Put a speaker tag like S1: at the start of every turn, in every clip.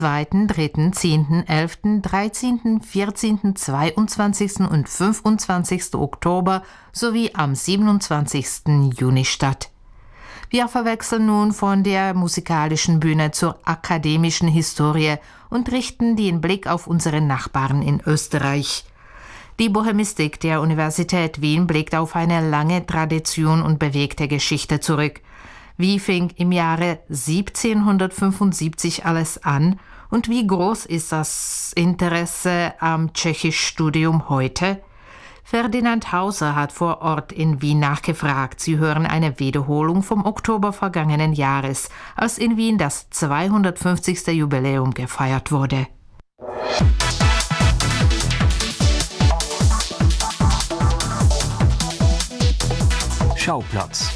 S1: 2., 3., 10., 11., 13., 14., 22. und 25. Oktober sowie am 27. Juni statt. Wir verwechseln nun von der musikalischen Bühne zur akademischen Historie und richten den Blick auf unsere Nachbarn in Österreich. Die Bohemistik der Universität Wien blickt auf eine lange Tradition und bewegte Geschichte zurück. Wie fing im Jahre 1775 alles an und wie groß ist das Interesse am Tschechischstudium heute? Ferdinand Hauser hat vor Ort in Wien nachgefragt. Sie hören eine Wiederholung vom Oktober vergangenen Jahres, als in Wien das 250. Jubiläum gefeiert wurde.
S2: Schauplatz.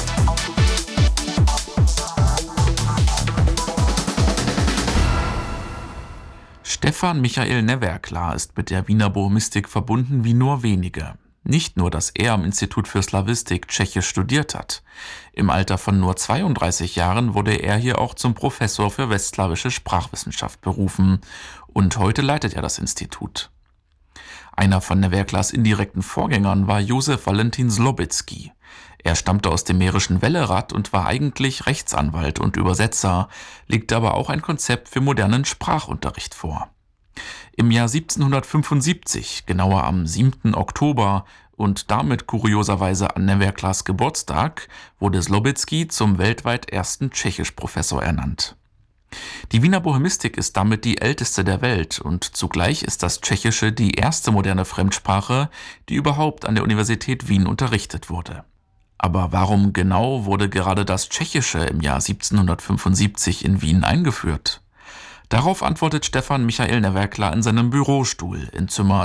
S2: Stefan Michael Newerkla ist mit der Wiener Bohemistik verbunden wie nur wenige. Nicht nur, dass er am Institut für Slawistik Tschechisch studiert hat. Im Alter von nur 32 Jahren wurde er hier auch zum Professor für westslawische Sprachwissenschaft berufen. Und heute leitet er das Institut. Einer von Newerklas indirekten Vorgängern war Josef Valentin Zlobitzky. Er stammte aus dem mährischen Wellerat und war eigentlich Rechtsanwalt und Übersetzer, legte aber auch ein Konzept für modernen Sprachunterricht vor. Im Jahr 1775, genauer am 7. Oktober und damit kurioserweise an Newerklas Geburtstag, wurde Zlobitzky zum weltweit ersten Tschechischprofessor ernannt. Die Wiener Bohemistik ist damit die älteste der Welt und zugleich ist das Tschechische die erste moderne Fremdsprache, die überhaupt an der Universität Wien unterrichtet wurde. Aber warum genau wurde gerade das Tschechische im Jahr 1775 in Wien eingeführt? Darauf antwortet Stefan Michael Newerkla in seinem Bürostuhl in Zimmer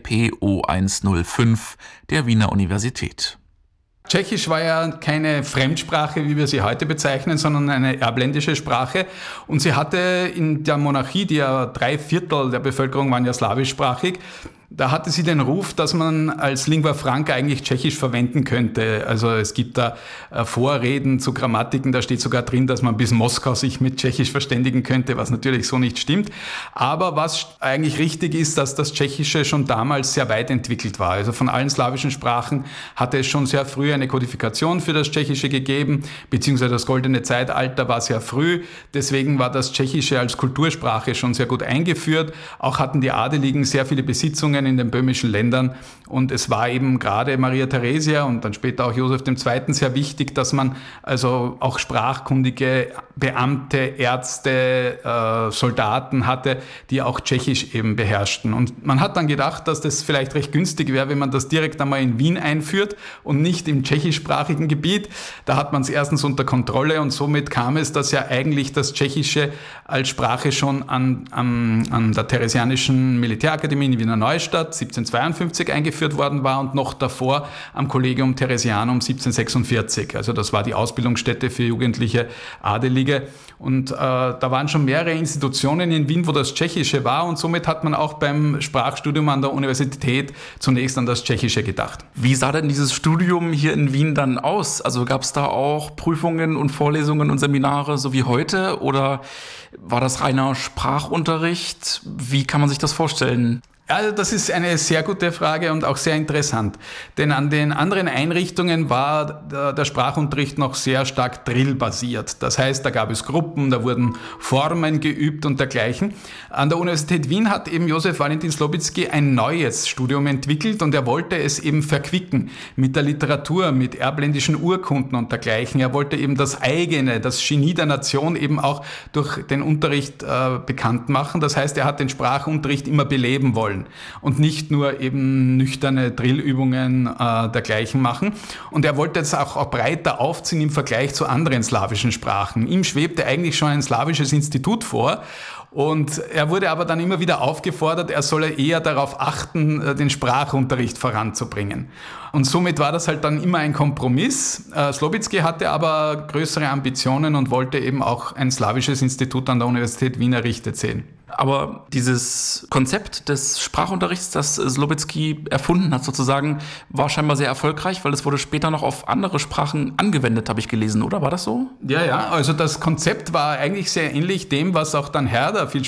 S2: 2P0105 der Wiener Universität.
S3: Tschechisch war ja keine Fremdsprache, wie wir sie heute bezeichnen, sondern eine erbländische Sprache. Und sie hatte in der Monarchie, die ja 3/4 der Bevölkerung waren ja slawischsprachig, da hatte sie den Ruf, dass man als Lingua Franca eigentlich Tschechisch verwenden könnte. Also es gibt da Vorreden zu Grammatiken, da steht sogar drin, dass man bis Moskau sich mit Tschechisch verständigen könnte, was natürlich so nicht stimmt. Aber was eigentlich richtig ist, dass das Tschechische schon damals sehr weit entwickelt war. Also von allen slawischen Sprachen hatte es schon sehr früh eine Kodifikation für das Tschechische gegeben, beziehungsweise das goldene Zeitalter war sehr früh. Deswegen war das Tschechische als Kultursprache schon sehr gut eingeführt. Auch hatten die Adeligen sehr viele Besitzungen in den böhmischen Ländern und es war eben gerade Maria Theresia und dann später auch Josef II. Sehr wichtig, dass man also auch sprachkundige Beamte, Ärzte, Soldaten hatte, die auch Tschechisch eben beherrschten. Und man hat dann gedacht, dass das vielleicht recht günstig wäre, wenn man das direkt einmal in Wien einführt und nicht im tschechischsprachigen Gebiet. Da hat man es erstens unter Kontrolle und somit kam es, dass ja eigentlich das Tschechische als Sprache schon an der Theresianischen Militärakademie in Wiener Neustadt 1752 eingeführt worden war und noch davor am Collegium Theresianum 1746. Also das war die Ausbildungsstätte für jugendliche Adelige. Und da waren schon mehrere Institutionen in Wien, wo das Tschechische war und somit hat man auch beim Sprachstudium an der Universität zunächst an das Tschechische gedacht.
S2: Wie sah denn dieses Studium hier in Wien dann aus? Also gab es da auch Prüfungen und Vorlesungen und Seminare so wie heute oder war das reiner Sprachunterricht? Wie kann man sich das vorstellen?
S3: Also das ist eine sehr gute Frage und auch sehr interessant. Denn an den anderen Einrichtungen war der Sprachunterricht noch sehr stark drillbasiert. Das heißt, da gab es Gruppen, da wurden Formen geübt und dergleichen. An der Universität Wien hat eben Josef Valentin Zlobitzky ein neues Studium entwickelt und er wollte es eben verquicken mit der Literatur, mit erbländischen Urkunden und dergleichen. Er wollte eben das eigene, das Genie der Nation eben auch durch den Unterricht bekannt machen. Das heißt, er hat den Sprachunterricht immer beleben wollen und nicht nur eben nüchterne Drillübungen dergleichen machen. Und er wollte jetzt auch breiter aufziehen im Vergleich zu anderen slawischen Sprachen. Ihm schwebte eigentlich schon ein slawisches Institut vor. Und er wurde aber dann immer wieder aufgefordert, er solle eher darauf achten, den Sprachunterricht voranzubringen. Und somit war das halt dann immer ein Kompromiss. Zlobitzky hatte aber größere Ambitionen und wollte eben auch ein slawisches Institut an der Universität Wien errichtet sehen.
S2: Aber dieses Konzept des Sprachunterrichts, das Slobitzky erfunden hat sozusagen, war scheinbar sehr erfolgreich, weil es wurde später noch auf andere Sprachen angewendet, habe ich gelesen, oder? War das so?
S3: Ja, also das Konzept war eigentlich sehr ähnlich dem, was auch dann Herder viel